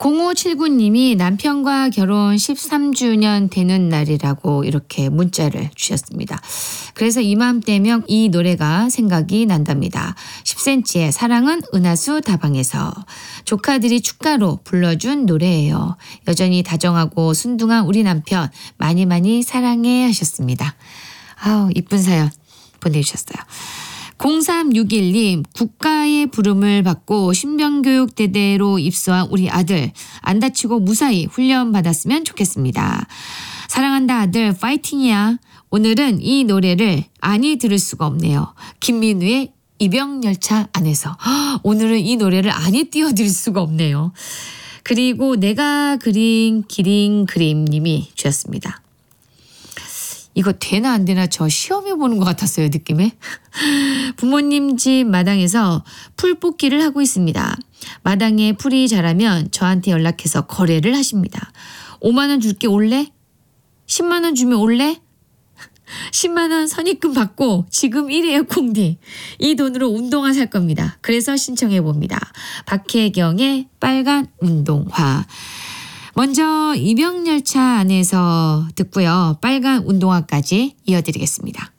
0579님이 남편과 결혼 13주년 되는 날이라고 이렇게 문자를 주셨습니다. 그래서 이맘때면 이 노래가 생각이 난답니다. 10cm의 사랑은 은하수 다방에서. 조카들이 축가로 불러준 노래예요. 여전히 다정하고 순둥한 우리 남편 많이 많이 사랑해 하셨습니다. 아우 이쁜 사연 보내주셨어요. 0361님 국가의 부름을 받고 신병교육대대로 입소한 우리 아들 안 다치고 무사히 훈련 받았으면 좋겠습니다. 사랑한다 아들 파이팅이야. 오늘은 이 노래를 아니 들을 수가 없네요. 김민우의 이병열차 안에서. 오늘은 이 노래를 아니 띄워드릴 수가 없네요. 그리고 내가 그린 기린 그림님이 주셨습니다. 이거 되나 안 되나 저 시험해보는 것 같았어요, 느낌에. 부모님 집 마당에서 풀 뽑기를 하고 있습니다. 마당에 풀이 자라면 저한테 연락해서 거래를 하십니다. 5만 원 줄게 올래? 10만 원 주면 올래? 10만 원 선입금 받고 지금 이래요 콩디. 이 돈으로 운동화 살 겁니다. 그래서 신청해봅니다. 박혜경의 빨간 운동화. 먼저 이병열차 안에서 듣고요. 빨간 운동화까지 이어드리겠습니다.